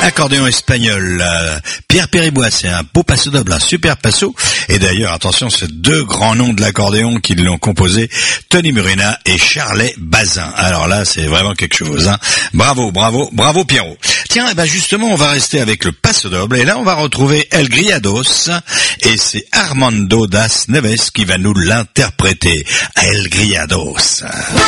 Accordéon espagnol, Pierre Péribois, c'est un beau passo doble, un super passo. Et d'ailleurs, attention, c'est deux grands noms de l'accordéon qui l'ont composé, Tony Murena et Charlet Bazin. Alors là, c'est vraiment quelque chose, hein. Bravo, bravo, bravo Pierrot. Tiens, et ben justement, on va rester avec le passo doble, et là, on va retrouver El Griados, et c'est Armando Das Neves qui va nous l'interpréter. El Griados.